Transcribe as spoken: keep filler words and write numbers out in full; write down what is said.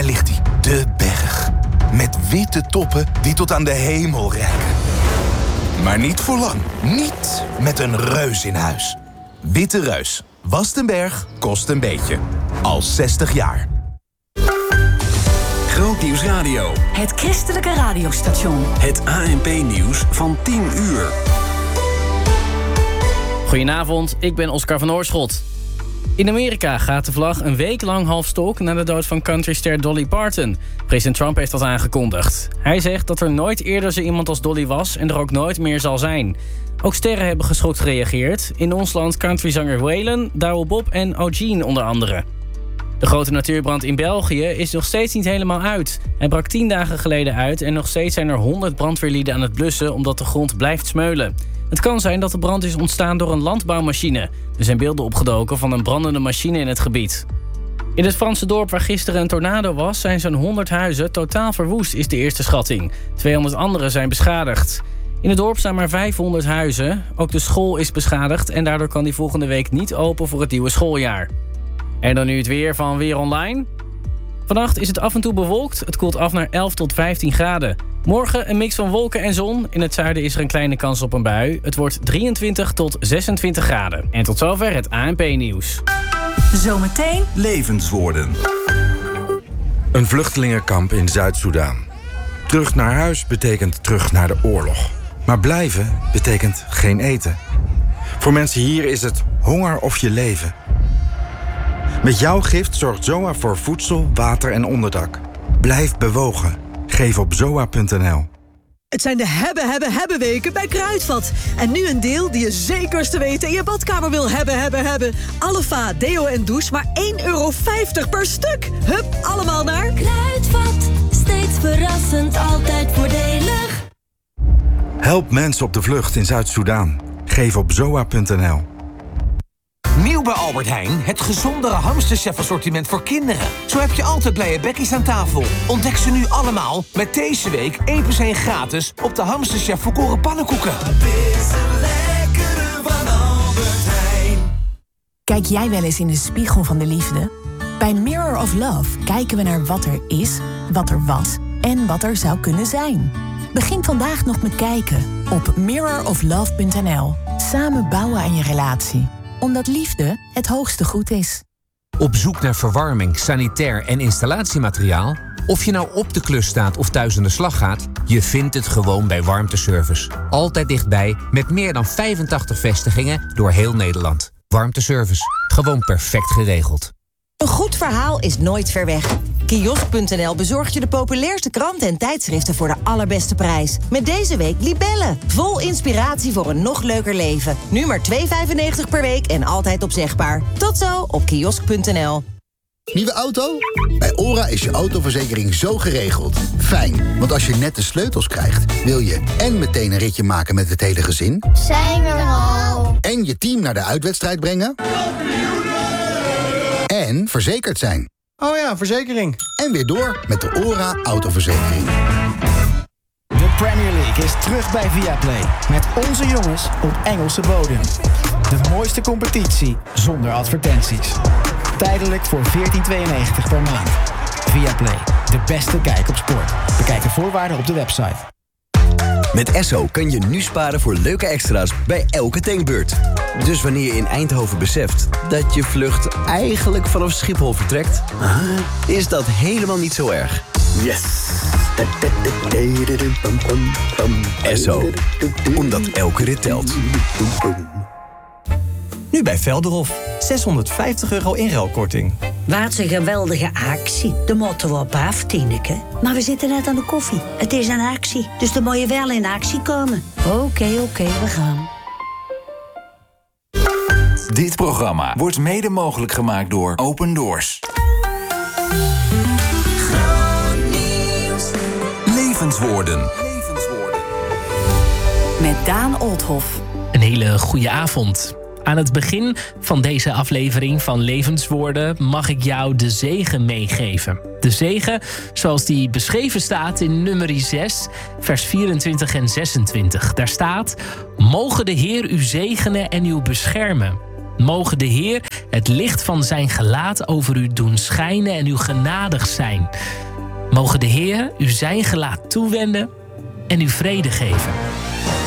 Daar ligt hij, de berg. Met witte toppen die tot aan de hemel reiken. Maar niet voor lang. Niet met een reus in huis. Witte Reus. Wast een berg, kost een beetje. Al zestig jaar. Grootnieuws Radio. Het christelijke radiostation. Het A N P-nieuws van tien uur. Goedenavond, ik ben Oscar van Oorschot. In Amerika gaat de vlag een week lang half stok na de dood van countryster Dolly Parton. President Trump heeft dat aangekondigd. Hij zegt dat er nooit eerder zo iemand als Dolly was en er ook nooit meer zal zijn. Ook sterren hebben geschokt gereageerd. In ons land countryzanger Waylon, Douwe Bob en Eugene onder andere. De grote natuurbrand in België is nog steeds niet helemaal uit. Hij brak tien dagen geleden uit en nog steeds zijn er honderd brandweerlieden aan het blussen omdat de grond blijft smeulen. Het kan zijn dat de brand is ontstaan door een landbouwmachine. Er zijn beelden opgedoken van een brandende machine in het gebied. In het Franse dorp waar gisteren een tornado was, zijn zo'n honderd huizen totaal verwoest, is de eerste schatting. tweehonderd andere zijn beschadigd. In het dorp staan maar vijfhonderd huizen. Ook de school is beschadigd en daardoor kan die volgende week niet open voor het nieuwe schooljaar. En dan nu het weer van Weer Online. Vannacht is het af en toe bewolkt. Het koelt af naar elf tot vijftien graden. Morgen een mix van wolken en zon. In het zuiden is er een kleine kans op een bui. Het wordt drieëntwintig tot zesentwintig graden. En tot zover het A N P-nieuws. Zometeen Levenswoorden. Een vluchtelingenkamp in Zuid-Soedan. Terug naar huis betekent terug naar de oorlog. Maar blijven betekent geen eten. Voor mensen hier is het honger of je leven. Met jouw gift zorgt Z O A voor voedsel, water en onderdak. Blijf bewogen. Geef op zoa punt n l. Het zijn de hebben, hebben, hebben weken bij Kruidvat. En nu een deal die je zekers te weten in je badkamer wil hebben, hebben, hebben. Alpha, deo en douche, maar één euro vijftig per stuk. Hup, allemaal naar Kruidvat, steeds verrassend, altijd voordelig. Help mensen op de vlucht in Zuid-Soedan. Geef op zoa punt n l. Nieuw bij Albert Heijn, het gezondere hamsterchef-assortiment voor kinderen. Zo heb je altijd blije bekkies aan tafel. Ontdek ze nu allemaal met deze week één plus één gratis op de hamsterchef volkoren pannenkoeken. Kijk jij wel eens in de spiegel van de liefde? Bij Mirror of Love kijken we naar wat er is, wat er was en wat er zou kunnen zijn. Begin vandaag nog met kijken op mirror of love punt n l. Samen bouwen aan je relatie. Omdat liefde het hoogste goed is. Op zoek naar verwarming, sanitair en installatiemateriaal? Of je nou op de klus staat of thuis aan de slag gaat, je vindt het gewoon bij Warmteservice. Altijd dichtbij, met meer dan vijfentachtig vestigingen door heel Nederland. Warmteservice, gewoon perfect geregeld. Een goed verhaal is nooit ver weg. Kiosk punt n l bezorgt je de populairste kranten en tijdschriften voor de allerbeste prijs. Met deze week Libelle. Vol inspiratie voor een nog leuker leven. Nu maar twee euro vijfennegentig per week en altijd opzegbaar. Tot zo op kiosk punt n l. Nieuwe auto? Bij ORA is je autoverzekering zo geregeld. Fijn, want als je net de sleutels krijgt, wil je en meteen een ritje maken met het hele gezin. Zijn we er al? En je team naar de uitwedstrijd brengen. En verzekerd zijn. Oh ja, verzekering. En weer door met de ORA autoverzekering. De Premier League is terug bij Viaplay. Met onze jongens op Engelse bodem. De mooiste competitie zonder advertenties. Tijdelijk voor veertien tweeënnegentig per maand. Viaplay, de beste kijk op sport. Bekijk de voorwaarden op de website. Met Esso kan je nu sparen voor leuke extra's bij elke tankbeurt. Dus wanneer je in Eindhoven beseft dat je vlucht eigenlijk vanaf Schiphol vertrekt, is dat helemaal niet zo erg. Yes! Esso, omdat elke rit telt. Nu bij Velderhof. zeshonderdvijftig euro inruilkorting. Wat een geweldige actie. De moeten we op af, Tineke. Maar we zitten net aan de koffie. Het is een actie, dus dan moet je wel in actie komen. Oké, okay, oké, okay, we gaan. Dit programma wordt mede mogelijk gemaakt door Open Doors. Levenswoorden. Met Daan Oldhoff. Een hele goede avond. Aan het begin van deze aflevering van Levenswoorden mag ik jou de zegen meegeven. De zegen zoals die beschreven staat in nummer zes, vers vierentwintig en zesentwintig. Daar staat: mogen de Heer u zegenen en u beschermen. Mogen de Heer het licht van zijn gelaat over u doen schijnen en u genadig zijn. Mogen de Heer u zijn gelaat toewenden en u vrede geven.